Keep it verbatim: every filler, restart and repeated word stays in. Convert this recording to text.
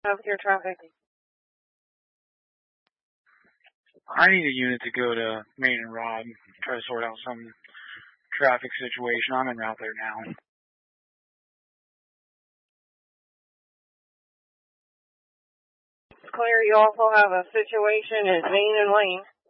Of your traffic. I need a unit to go to Main and Rod, try to sort out some traffic situation. I'm en route there now. It's clear you also have a situation in Main and Lane.